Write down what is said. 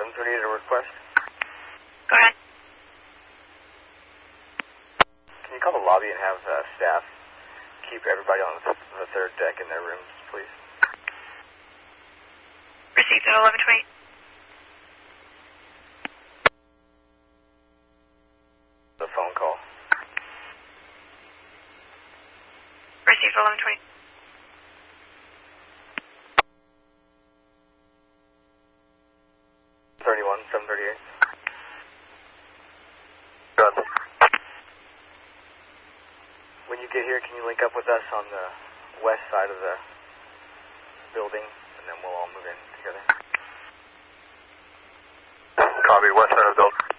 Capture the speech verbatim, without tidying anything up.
seven thirty-eight, a request. Go ahead. Can you call the lobby and have uh, staff keep everybody on the, the third deck in their rooms, please? Received at eleven twenty. The phone call. Received at eleven twenty. thirty-one, seven thirty-eight. Good. When you get here, can you link up with us on the west side of the building, and then we'll all move in together? Copy, west side of the building.